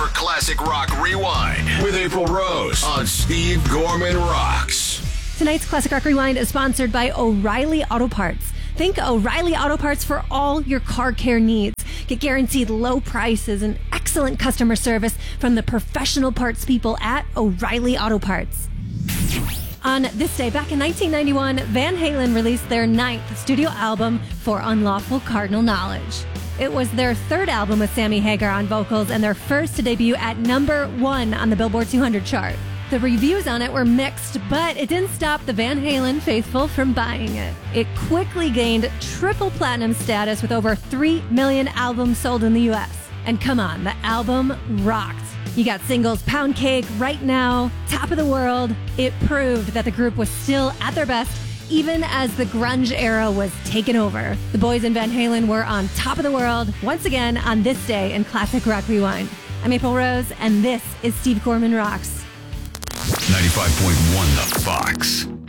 for Classic Rock Rewind with April Rose on Steve Gorman Rocks. Tonight's Classic Rock Rewind is sponsored by O'Reilly Auto Parts. Think O'Reilly Auto Parts for all your car care needs. Get guaranteed low prices and excellent customer service from the professional parts people at O'Reilly Auto Parts. On this day, back in 1991, Van Halen released their 9th studio album, For Unlawful Cardinal Knowledge. It was their 3rd album with Sammy Hagar on vocals and their first to debut at number 1 on the Billboard 200 chart. The reviews on it were mixed, but it didn't stop the Van Halen faithful from buying it. It quickly gained triple platinum status with over 3 million albums sold in the US. And come on, the album rocked. You got singles Pound Cake, Right Now, Top of the World. It proved that the group was still at their best, even as the grunge era was taken over. The boys in Van Halen were on top of the world once again on this day in Classic Rock Rewind. I'm April Rose, and this is Steve Gorman Rocks. 95.1 The Fox.